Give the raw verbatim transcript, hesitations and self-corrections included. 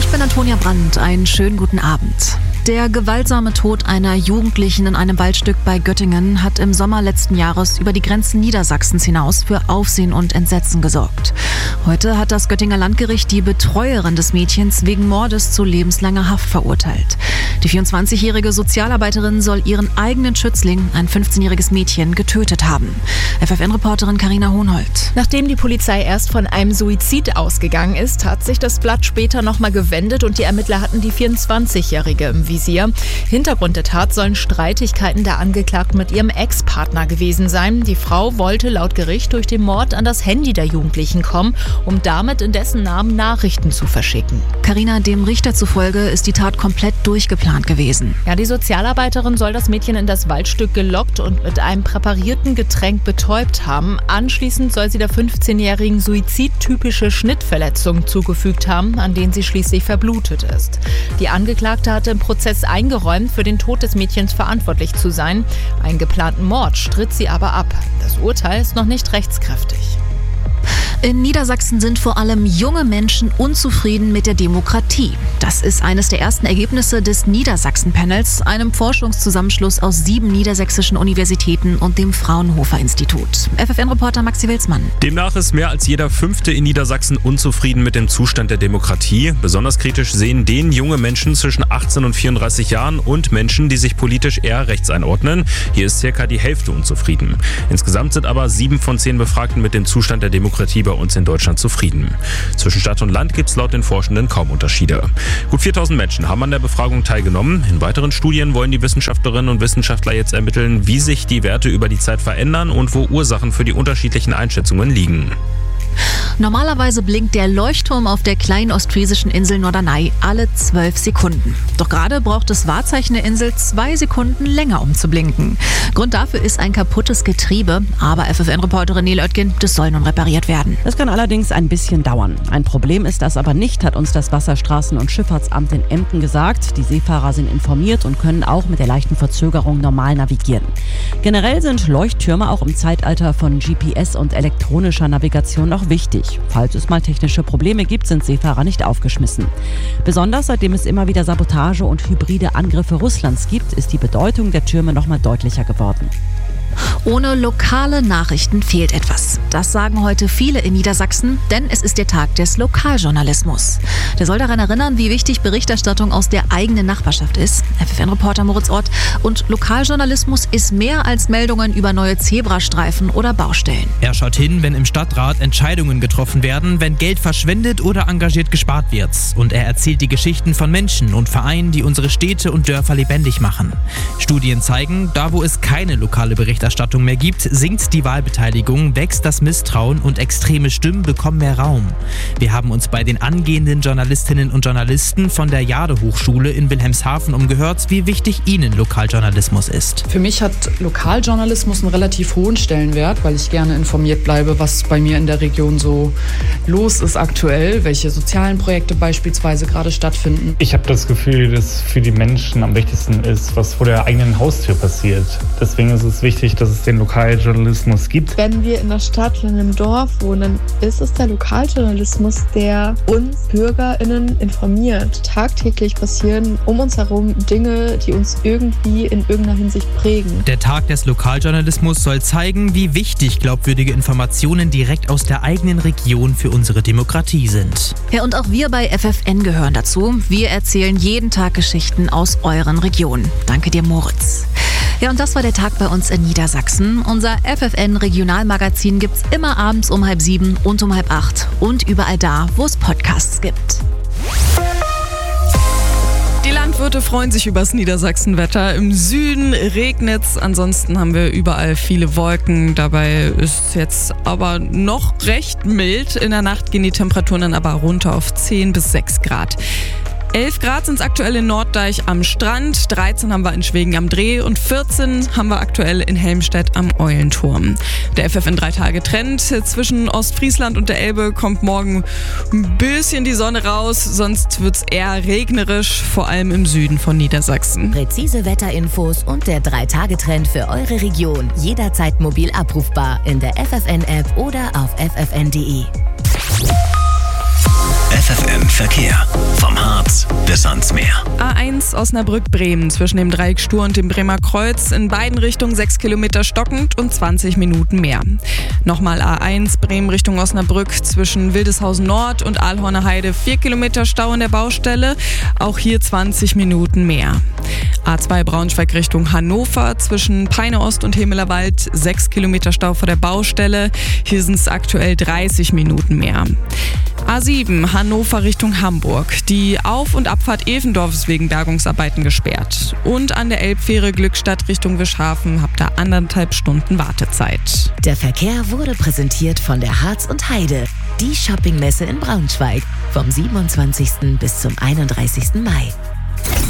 Ich bin Antonia Brandt. Einen schönen guten Abend. Der gewaltsame Tod einer Jugendlichen in einem Waldstück bei Göttingen hat im Sommer letzten Jahres über die Grenzen Niedersachsens hinaus für Aufsehen und Entsetzen gesorgt. Heute hat das Göttinger Landgericht die Betreuerin des Mädchens wegen Mordes zu lebenslanger Haft verurteilt. Die vierundzwanzigjährige Sozialarbeiterin soll ihren eigenen Schützling, ein fünfzehnjähriges Mädchen, getötet haben. F F N-Reporterin Carina Hohnhold. Nachdem die Polizei erst von einem Suizid ausgegangen ist, hat sich das Blatt später nochmal gewendet und die Ermittler hatten die vierundzwanzigjährige im Visier. Hintergrund der Tat sollen Streitigkeiten der Angeklagten mit ihrem Ex-Partner gewesen sein. Die Frau wollte laut Gericht durch den Mord an das Handy der Jugendlichen kommen, um damit in dessen Namen Nachrichten zu verschicken. Carina, dem Richter zufolge ist die Tat komplett durchgeplant gewesen. Ja, die Sozialarbeiterin soll das Mädchen in das Waldstück gelockt und mit einem präparierten Getränk betäubt haben. Anschließend soll sie der fünfzehnjährigen suizidtypische Schnittverletzungen zugefügt haben, an denen sie schließlich verblutet ist. Die Angeklagte hatte im Prozess eingeräumt, für den Tod des Mädchens verantwortlich zu sein. Einen geplanten Mord stritt sie aber ab. Das Urteil ist noch nicht rechtskräftig. In Niedersachsen sind vor allem junge Menschen unzufrieden mit der Demokratie. Das ist eines der ersten Ergebnisse des Niedersachsen-Panels, einem Forschungszusammenschluss aus sieben niedersächsischen Universitäten und dem Fraunhofer-Institut. F F N-Reporter Maxi Wilsmann. Demnach ist mehr als jeder Fünfte in Niedersachsen unzufrieden mit dem Zustand der Demokratie. Besonders kritisch sehen den junge Menschen zwischen achtzehn und vierunddreißig Jahren und Menschen, die sich politisch eher rechts einordnen. Hier ist circa die Hälfte unzufrieden. Insgesamt sind aber sieben von zehn Befragten mit dem Zustand der Demokratie bei uns in Deutschland zufrieden. Zwischen Stadt und Land gibt es laut den Forschenden kaum Unterschiede. Gut viertausend Menschen haben an der Befragung teilgenommen. In weiteren Studien wollen die Wissenschaftlerinnen und Wissenschaftler jetzt ermitteln, wie sich die Werte über die Zeit verändern und wo Ursachen für die unterschiedlichen Einschätzungen liegen. Normalerweise blinkt der Leuchtturm auf der kleinen ostfriesischen Insel Norderney alle zwölf Sekunden. Doch gerade braucht das Wahrzeichen der Insel zwei Sekunden länger, um zu blinken. Grund dafür ist ein kaputtes Getriebe. Aber F F N-Reporterin Nele Oetgen, das soll nun repariert werden. Das kann allerdings ein bisschen dauern. Ein Problem ist das aber nicht, hat uns das Wasserstraßen- und Schifffahrtsamt in Emden gesagt. Die Seefahrer sind informiert und können auch mit der leichten Verzögerung normal navigieren. Generell sind Leuchttürme auch im Zeitalter von G P S und elektronischer Navigation noch wichtig. Falls es mal technische Probleme gibt, sind Seefahrer nicht aufgeschmissen. Besonders seitdem es immer wieder Sabotage und hybride Angriffe Russlands gibt, ist die Bedeutung der Türme noch mal deutlicher geworden. Ohne lokale Nachrichten fehlt etwas. Das sagen heute viele in Niedersachsen, denn es ist der Tag des Lokaljournalismus. Der soll daran erinnern, wie wichtig Berichterstattung aus der eigenen Nachbarschaft ist. F F N-Reporter Moritz Ott. Und Lokaljournalismus ist mehr als Meldungen über neue Zebrastreifen oder Baustellen. Er schaut hin, wenn im Stadtrat Entscheidungen getroffen werden, wenn Geld verschwendet oder engagiert gespart wird. Und er erzählt die Geschichten von Menschen und Vereinen, die unsere Städte und Dörfer lebendig machen. Studien zeigen, da wo es keine lokale Berichterstattung mehr gibt, sinkt die Wahlbeteiligung, wächst das Misstrauen und extreme Stimmen bekommen mehr Raum. Wir haben uns bei den angehenden Journalistinnen und Journalisten von der Jade-Hochschule in Wilhelmshaven umgehört, wie wichtig ihnen Lokaljournalismus ist. Für mich hat Lokaljournalismus einen relativ hohen Stellenwert, weil ich gerne informiert bleibe, was bei mir in der Region so los ist aktuell, welche sozialen Projekte beispielsweise gerade stattfinden. Ich habe das Gefühl, dass für die Menschen am wichtigsten ist, was vor der eigenen Haustür passiert. Deswegen ist es wichtig, dass es den Lokaljournalismus gibt. Wenn wir in der Stadt oder in einem Dorf wohnen, ist es der Lokaljournalismus, der uns BürgerInnen informiert. Tagtäglich passieren um uns herum Dinge, die uns irgendwie in irgendeiner Hinsicht prägen. Der Tag des Lokaljournalismus soll zeigen, wie wichtig glaubwürdige Informationen direkt aus der eigenen Region für unsere Demokratie sind. Ja, und auch wir bei F F N gehören dazu. Wir erzählen jeden Tag Geschichten aus euren Regionen. Danke dir, Moritz. Ja, und das war der Tag bei uns in Niedersachsen. Unser F F N-Regionalmagazin gibt's immer abends um halb sieben und um halb acht und überall da, wo es Podcasts gibt. Die Landwirte freuen sich übers Niedersachsenwetter. Im Süden regnet's, ansonsten haben wir überall viele Wolken. Dabei ist es jetzt aber noch recht mild. In der Nacht gehen die Temperaturen dann aber runter auf zehn bis sechs Grad. elf Grad sind es aktuell in Norddeich am Strand, dreizehn haben wir in Schwegen am Dreh und vierzehn haben wir aktuell in Helmstedt am Eulenturm. Der F F N drei Tage Trend zwischen Ostfriesland und der Elbe kommt morgen ein bisschen die Sonne raus, sonst wird es eher regnerisch, vor allem im Süden von Niedersachsen. Präzise Wetterinfos und der drei Tage Trend für eure Region jederzeit mobil abrufbar in der F F N App oder auf f f n punkt d e. F F M Verkehr. Vom Harz bis ans Meer. A eins Osnabrück-Bremen zwischen dem Dreieck Stur und dem Bremer Kreuz. In beiden Richtungen sechs Kilometer stockend und zwanzig Minuten mehr. Nochmal A eins Bremen Richtung Osnabrück zwischen Wildeshausen Nord und Aalhorner Heide. vier Kilometer Stau an der Baustelle. Auch hier zwanzig Minuten mehr. A zwei Braunschweig Richtung Hannover zwischen Peine Ost und Hemelerwald. sechs Kilometer Stau vor der Baustelle. Hier sind es aktuell dreißig Minuten mehr. A sieben Hannover Richtung Hamburg. Die Auf- und Abfahrt Evendorf ist wegen Bergungsarbeiten gesperrt. Und an der Elbfähre Glückstadt Richtung Wischhafen habt ihr anderthalb Stunden Wartezeit. Der Verkehr wurde präsentiert von der Harz und Heide. Die Shoppingmesse in Braunschweig vom siebenundzwanzigsten bis zum einunddreißigsten Mai.